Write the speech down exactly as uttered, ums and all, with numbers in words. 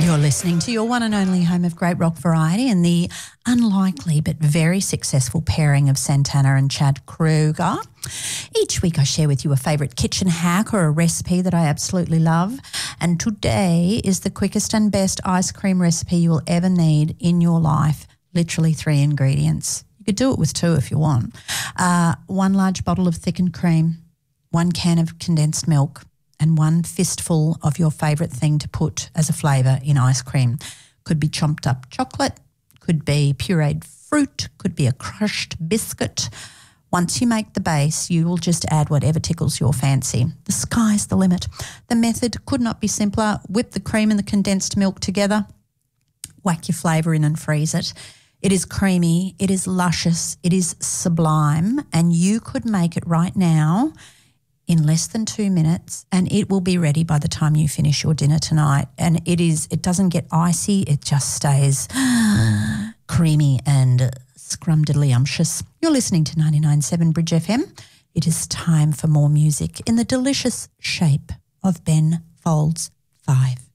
You're listening to your one and only home of great rock variety and the unlikely but very successful pairing of Santana and Chad Kroeger. Each week I share with you a favourite kitchen hack or a recipe that I absolutely love. And today is the quickest and best ice cream recipe you will ever need in your life. Literally three ingredients. You could do it with two if you want. Uh, one large bottle of thickened cream, one can of condensed milk, and one fistful of your favourite thing to put as a flavour in ice cream. Could be chopped up chocolate, could be pureed fruit, could be a crushed biscuit. Once you make the base, you will just add whatever tickles your fancy. The sky's the limit. The method could not be simpler. Whip the cream and the condensed milk together, whack your flavour in and freeze it. It is creamy, it is luscious, it is sublime, and you could make it right now in less than two minutes and it will be ready by the time you finish your dinner tonight. And it is, it doesn't get icy, it just stays creamy and scrumdiddlyumptious. You're listening to ninety-nine point seven Bridge F M. It is time for more music in the delicious shape of Ben Folds Five.